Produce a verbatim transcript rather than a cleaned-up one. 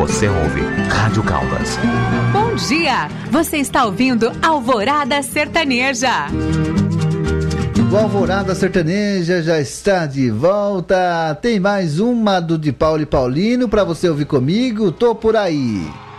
Você ouve Rádio Caldas. Bom dia! Você está ouvindo Alvorada Sertaneja. O Alvorada Sertaneja já está de volta. Tem mais uma do de Paulo e Paulino para você ouvir comigo. Tô por aí.